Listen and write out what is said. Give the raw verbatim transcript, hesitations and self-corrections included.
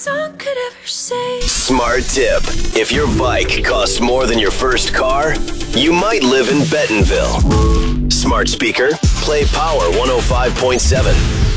Song could ever say. Smart tip. If your bike costs more than your first car, you might live in Bentonville. Smart speaker, play Power one oh five point seven.